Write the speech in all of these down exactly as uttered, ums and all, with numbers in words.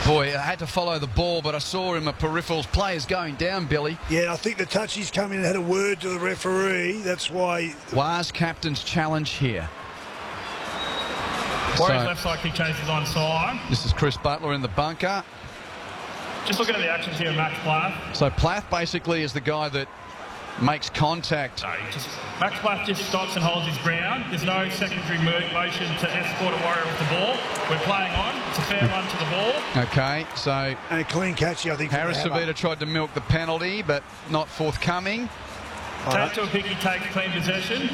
Boy, I had to follow the ball, but I saw in my peripherals players going down, Billy. Yeah, I think the touchies come in and had a word to the referee. That's why... Waz captain's challenge here. Warriors So, left side kick chases on side. this is Chris Butler in the bunker. Just looking at the actions here, Max Plath. So Plath basically is the guy that makes contact. So he just, Max Plath just stops and holds his ground. There's no secondary motion to escort a Warrior with the ball. We're playing on. It's a fair run to the ball. Okay, so And a clean catch, I think. Harris from the hammer. Savita tried to milk the penalty, but not forthcoming. Tate Tuapiki takes clean possession.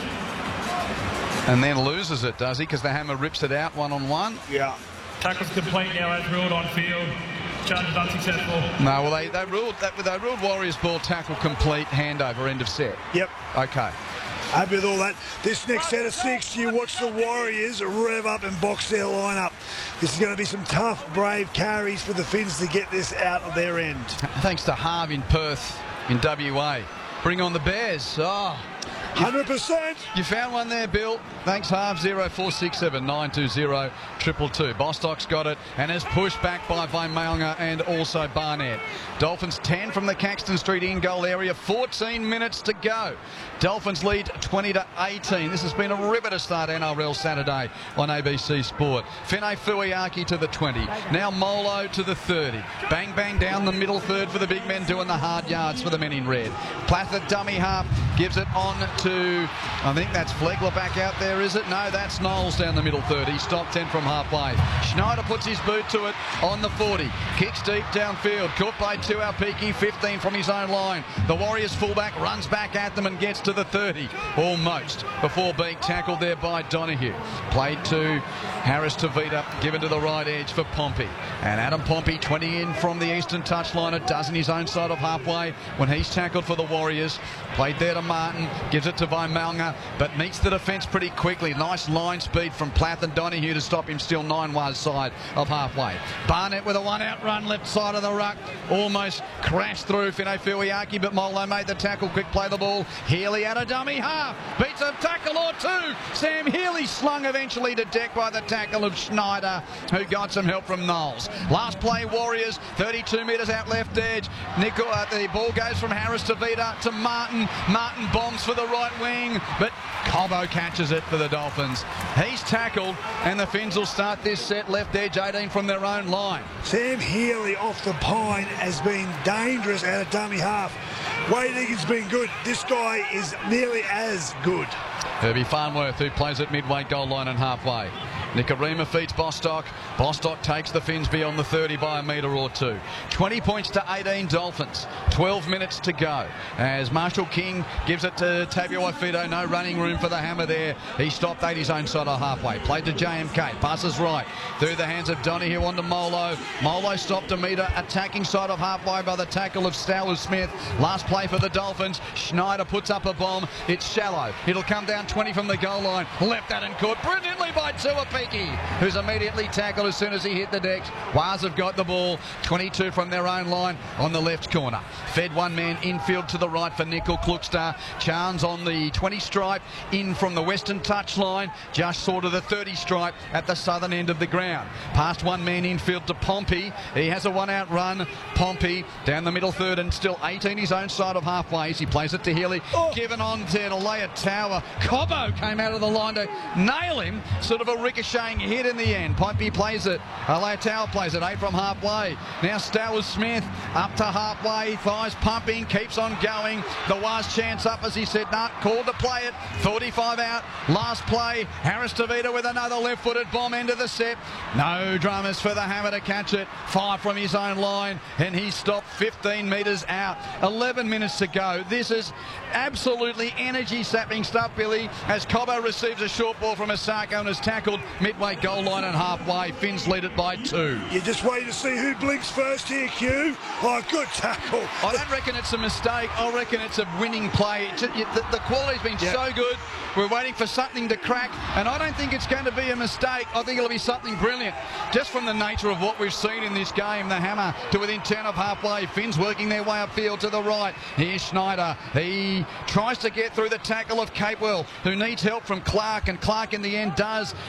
And then loses it, does he? Because the hammer rips it out one-on-one. Yeah. Tackle's complete now as ruled on field. Charge is unsuccessful. No, well, they, they ruled that they ruled Warriors ball tackle complete, handover, end of set. Yep. Okay. Happy with all that. This next set of six, you watch the Warriors rev up and box their lineup. This is going to be some tough, brave carries for the Finns to get this out of their end. Thanks to Harv in Perth, in W A. Bring on the Bears. Oh, one hundred percent. you found one there, Bill. Thanks, Harv. zero four six seven nine two zero two two two. Bostock's got it and is pushed back by Vaimalnga and also Barnett. Dolphins ten from the Caxton Street in-goal area. fourteen minutes to go. Dolphins lead twenty to eighteen. This has been a riveter start N R L Saturday on A B C Sport. Finay Fuiaki to the twenty. Now Molo to the thirty. Bang, bang down the middle third for the big men doing the hard yards for the men in red. Plath at dummy half gives it on to, I think that's Flegler back out there, is it? No, that's Knowles down the middle third. He stopped ten from halfway. Schneider puts his boot to it on the forty. Kicks deep downfield. Caught by Tuapiki, fifteen from his own line. The Warriors fullback runs back at them and gets to the thirty. Almost before being tackled there by Donahue. Played to Harris Tavita, given to the right edge for Pompey. And Adam Pompey, twenty in from the eastern touchline, a dozen his own side of halfway when he's tackled for the Warriors. Played there to Martin, gives it to Vaimalnga, but meets the defence pretty quickly. Nice line speed from Plath and Donahue to stop him still nine was side of halfway. Barnett with a one-out run left side of the ruck. Almost crashed through Finay Fuiaki, but Molo made the tackle. Quick play the ball. Healy at a dummy half. Beats a tackle or two. Sam Healy slung eventually to deck by the tackle of Schneider, who got some help from Knowles. Last play, Warriors, thirty-two metres out left edge. Nickel, uh, the ball goes from Harris to Vida to Martin. Martin bombs for the right wing, but Cobbo catches it for the Dolphins. He's tackled, and the Finns will start this set left edge, eighteen from their own line. Sam Healy off the pine has been dangerous at a dummy half. Wade Egan's been good. This guy is nearly as good. Herbie Farnworth, who plays at midway goal line and halfway. Nicarima feeds Bostock. Bostock takes the Finns beyond the thirty by a metre or two. twenty points to eighteen Dolphins. twelve minutes to go. As Marshall King gives it to Tavio Ifito. No running room for the hammer there. He stopped eight his own side of halfway. Played to J M K. Passes right. Through the hands of Donahue onto Molo. Molo stopped a metre. Attacking side of halfway by the tackle of Stowers Smith. Last play for the Dolphins. Schneider puts up a bomb. It's shallow. It'll come down twenty from the goal line. Left that and caught brilliantly by Tuapiki, who's immediately tackled as soon as he hit the decks. Waz have got the ball. twenty-two from their own line on the left corner. Fed one man infield to the right for Nickel Klukstar. Chance on the twenty stripe in from the western touchline, just sort of the thirty stripe at the southern end of the ground. Past one man infield to Pompey. He has a one out run. Pompey down the middle third and still eighteen his own side of halfways. He plays it to Healy. Oh. Given on to Alea Tower. Cobbo came out of the line to nail him. Sort of a ricocheting hit in the end. Pompey plays it. Alea Tower plays it. Eight from halfway. Now Stowers Smith up to halfway. Thighs pumping. Keeps on going. The Waz chance up as he said, nah, called to play it. forty-five out. Last play. Harris Tavita with another left-footed bomb into the set. No dramas for the hammer to catch it. Five from his own line. And he stopped fifteen metres out. eleven minutes to go. This is absolutely energy-sapping stuff, Billy, as Cobbo receives a short ball from Asako and is tackled midway goal line and halfway. Finns lead it by two. You just wait to see who blinks first here, Q. Oh, good tackle. I don't reckon it's a mistake. I reckon it's a winning play. It's, it, the, the quality's been yep. so good. We're waiting for something to crack, and I don't think it's going to be a mistake. I think it'll be something brilliant. Just from the nature of what we've seen in this game, the hammer to within ten of halfway. Finns working their way upfield to the right. Here's Schneider. He tries to get through the tackle of Capewell, who needs help from Clark, and Clark in the end does complete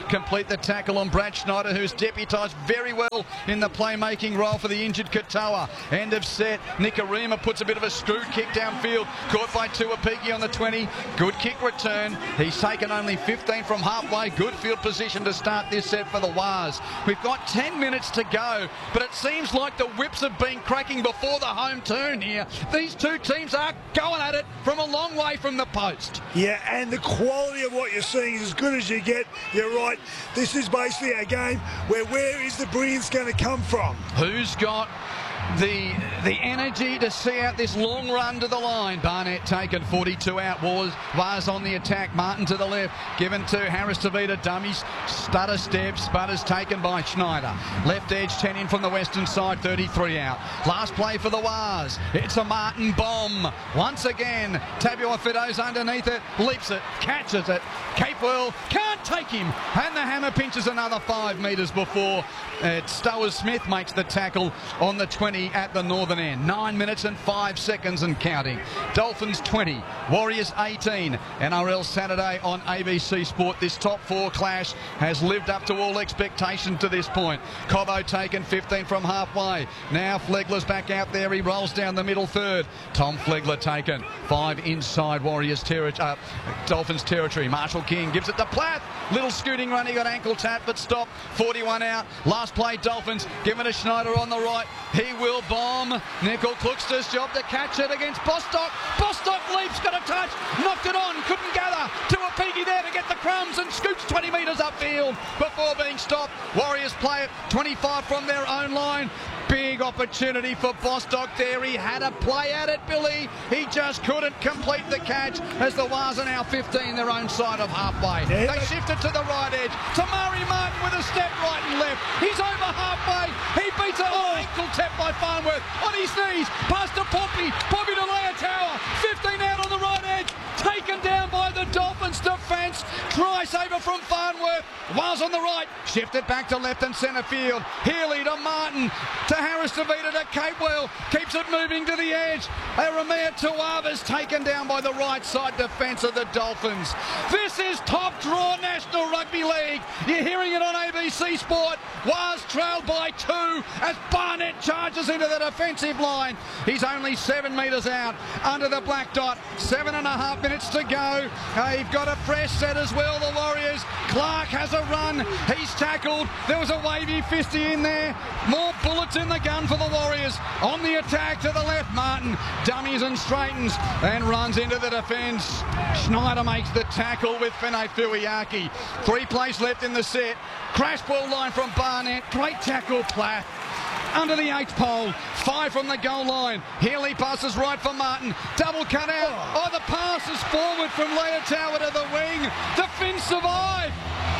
complete the tackle on Brad Schneider, who's deputised very well in the playmaking role for the injured Katoa. End of set. Nikorima puts a bit of a screw kick downfield, caught by Tuapiki on the twenty. Good kick return. He's taken only fifteen from halfway. Good field position to start this set for the Waz. We've got ten minutes to go, but it seems like the whips have been cracking before the home turn here. These two teams are going at it from a long way from the post. Yeah, and the quality of what you're seeing is as good as you get. You're right. This is basically a game where where is the brilliance going to come from? Who's got the the energy to see out this long run to the line? Barnett taken, forty-two out. Wars Vars on the attack. Martin to the left, given to Harris Tavita. Dummies, stutter step. Sputters taken by Schneider. Left edge, ten in from the western side, thirty-three out. Last play for the Wars. It's a Martin bomb. Once again, Tabua Fido's underneath it, leaps it, catches it. Capewell can't take him, and the hammer pinches another five metres before uh, Stowers Smith makes the tackle on the twenty at the northern end. Nine minutes and five seconds and counting. Dolphins twenty, Warriors eighteen. N R L Saturday on A B C Sport. This top four clash has lived up to all expectation to this point. Cobbo taken, fifteen from halfway. Now Flegler's back out there. He rolls down the middle third. Tom Flegler taken, five inside Warriors territory, uh, Dolphins territory. Marshall King gives it to Plath. Little scooting run. He got ankle tap, but stopped. forty-one out. Last play Dolphins. Given to Schneider on the right. He will bomb. Nickel Kluxter's job to catch it against Bostock. Bostock leaps, got a touch, knocked it on, couldn't gather. Tuapiki there to get the crumbs and scoots twenty metres upfield before being stopped. Warriors play it twenty-five from their own line. Big opportunity for Bostock there. He had a play at it, Billy. He just couldn't complete the catch as the Waz are now fifteen their own side of halfway. Yeah. They shifted to the right edge. Tamari Martin with a step right and left. He's over halfway. He beats it. Oh, ankle tap by Farnworth on his knees. Pass to Poppy. Poppy to Leia Tower. fifteen out on the right edge. Taken down by the Dolphins defence. Try saver from Farnworth. Waz on the right. Shifted back to left and centre field. Healy to Martin. To Harris Tavita to Capewell. Keeps it moving to the edge. Aramea Tuava's taken down by the right side defence of the Dolphins. This is top draw National Rugby League. You're hearing it on A B C Sport. Waz trailed by two as Barnett charges into the defensive line. He's only seven metres out under the black dot. Seven and a half minutes to go. They've got a fresh set as well, the Warriors. Clark has a run. He's tackled. There was a wavy fisty in there. More bullets in the gun for the Warriors. On the attack to the left, Martin dummies and straightens and runs into the defence. Schneider makes the tackle with Fene Fuiaki. Three plays left in the set. Crash ball line from Barnett. Great tackle, Plath. Under the eighth pole, five from the goal line. Healy passes right for Martin. Double cut out. Oh, the pass is forward from Leia Tower to the wing. The Finns survive.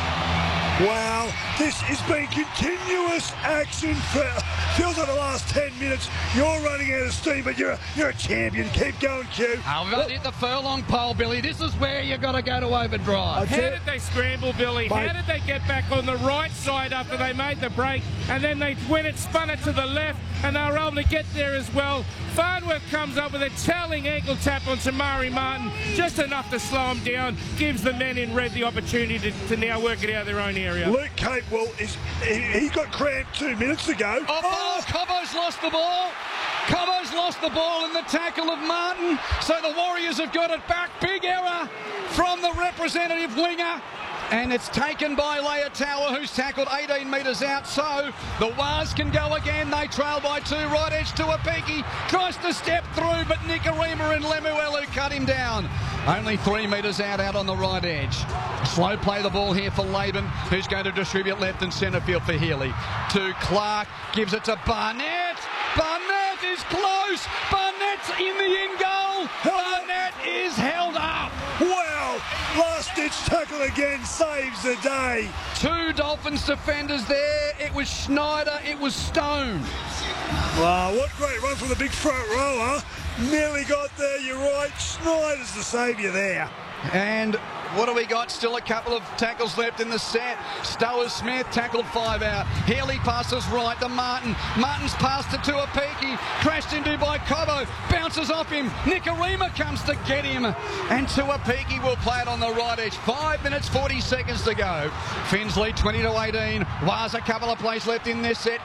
Wow, this has been continuous action for feels like the last ten minutes. You're running out of steam, but you're a, you're a champion. Keep going, Q. I've got hit the furlong pole, Billy. This is where you got to go to overdrive. How did they scramble, Billy? Mate. How did they get back on the right side after they made the break? And then they went it, spun it to the left, and they were able to get there as well. Farnworth comes up with a telling ankle tap on Tamari Martin, just enough to slow him down, gives the men in red the opportunity to, to now work it out of their own area. Luke Capewell, is, he, he got cramped two minutes ago. Oh, oh, Cobbo's lost the ball. Cobbo's lost the ball in the tackle of Martin. So the Warriors have got it back. Big error from the representative winger. And it's taken by Leia Tower, who's tackled eighteen metres out. So the Waz can go again. They trail by two. Right edge to Apeki. Tries to step through, but Nikorima and Lemuelu cut him down. Only three metres out, out on the right edge. Slow play the ball here for Laban, who's going to distribute left and centre field for Healy. To Clark, gives it to Barnett. Barnett is close. Barnett's in the in goal. Barnett is held up. Wow, last ditch tackle again, saves the day. Two Dolphins defenders there. It was Schneider, it was Stone. Wow, what great run from the big front row, huh? Nearly got there, you're right. Schneider's the saviour there. And What do we got? Still a couple of tackles left in the set. Stowers Smith tackled five out. Healy passes right to Martin. Martin's passed to Tuapiki. Crashed into by Cobbo. Bounces off him. Nikorima comes to get him. And Tuapiki will play it on the right edge. Five minutes, forty seconds to go. Finns lead twenty to eighteen. Was a couple of plays left in this set.